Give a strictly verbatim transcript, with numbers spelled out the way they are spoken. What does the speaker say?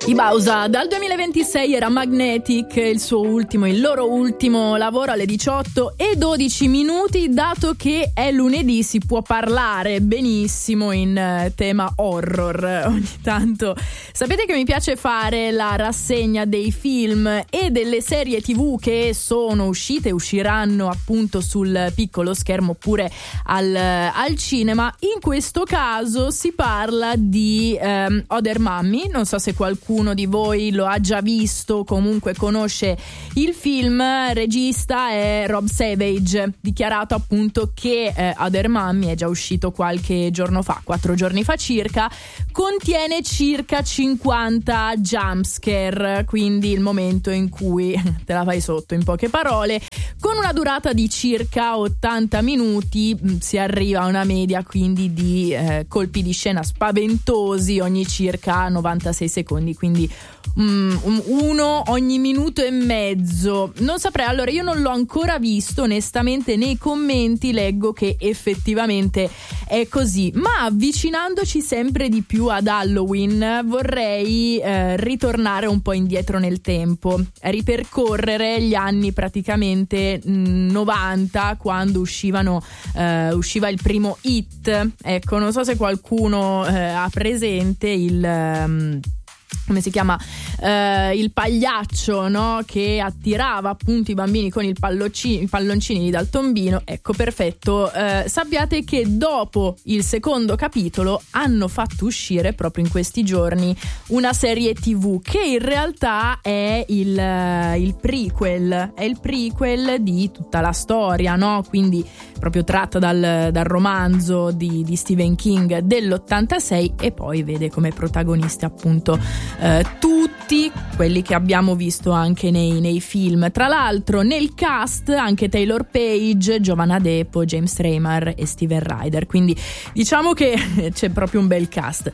I Bausa dal duemilaventisei era Magnetic, il suo ultimo, il loro ultimo lavoro alle diciotto e dodici minuti. Dato che è lunedì si può parlare benissimo in tema horror ogni tanto. Sapete che mi piace fare la rassegna dei film e delle serie tv che sono uscite e usciranno appunto sul piccolo schermo oppure al, al cinema. In questo caso si parla di um, Other Mommy, non so se qualcuno uno di voi lo ha già visto, comunque conosce il film. Regista è Rob Savage, dichiarato appunto che eh, Other Mommy è già uscito qualche giorno fa, quattro giorni fa circa, contiene circa cinquanta jumpscare, quindi il momento in cui te la fai sotto, in poche parole. Con una durata di circa ottanta minuti si arriva a una media quindi di eh, colpi di scena spaventosi ogni circa novantasei secondi, quindi um, uno ogni minuto e mezzo. Non saprei, allora io non l'ho ancora visto, onestamente nei commenti leggo che effettivamente è così, ma avvicinandoci sempre di più ad Halloween vorrei eh, ritornare un po' indietro nel tempo, ripercorrere gli anni praticamente mh, novanta, quando uscivano eh, usciva il primo It. Ecco, non so se qualcuno eh, ha presente il um, come si chiama, eh, il pagliaccio, no? Che attirava appunto i bambini con il palloncino, i palloncini di Daltombino. Ecco, perfetto. Eh, sappiate che dopo il secondo capitolo hanno fatto uscire proprio in questi giorni una serie tv che in realtà è il, il prequel, è il prequel di tutta la storia, no? Quindi proprio tratta dal, dal romanzo di, di Stephen King dell'ottantasei, e poi vede come protagonisti appunto Uh, tutti quelli che abbiamo visto anche nei, nei film. Tra l'altro nel cast anche Taylor Page, Giovanna Depo, James Remar e Steven Ryder, quindi diciamo che c'è proprio un bel cast.